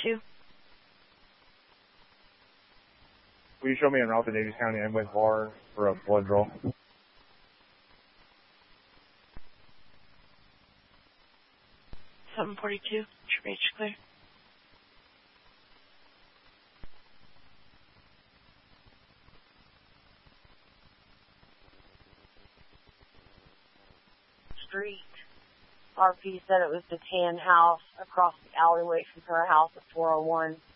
742. Will you show me en route to Davies County ambulance bar for a blood draw? 742. H clear. Street. RP said it was the tan house across the alleyway from her house at 401.